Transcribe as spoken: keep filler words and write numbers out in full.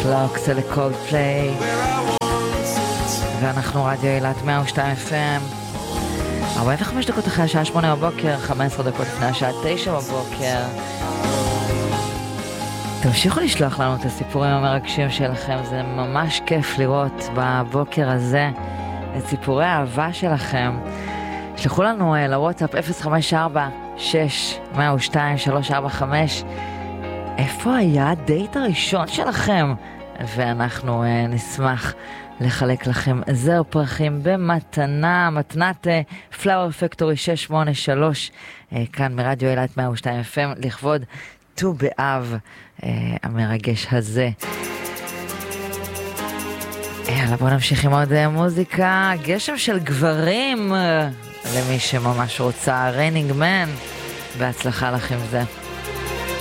Clocks לקולדפליי, ואנחנו רדיו אילת מאה ושתיים אף אם, ארבעים וחמש דקות אחרי השעה שמונה בבוקר, חמש עשרה דקות לפני השעה תשע בבוקר. תמשיכו לשלוח לנו את הסיפורים המרגשים שלכם, זה ממש כיף לראות בבוקר הזה את סיפורי האהבה שלכם. שלחו לנו לוואטסאפ אפס חמש ארבע שש מאה ושתיים שלוש ארבע חמש, איפה היה הדייט הראשון שלכם? ואנחנו uh, נשמח לחלק לכם זר פרחים במתנה, מתנת פלאואר פקטורי שש שמונה שלוש, uh, כאן מרדיו אילת מאה ושתיים אף אם, לכבוד ט"ו באב uh, המרגש הזה. יאללה, בואו נמשיך עם עוד uh, מוזיקה, גשם של גברים, uh, למי שממש רוצה, ריינינג מן, בהצלחה לכם זה.